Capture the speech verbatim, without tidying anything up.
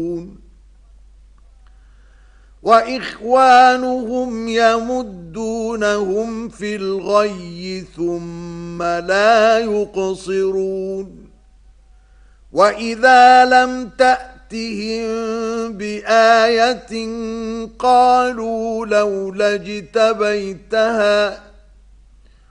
وإخوانهم يمدونهم في الغي ثم لا يقصرون وإذا لم تأتهم بآية قالوا لولا اجتبيتها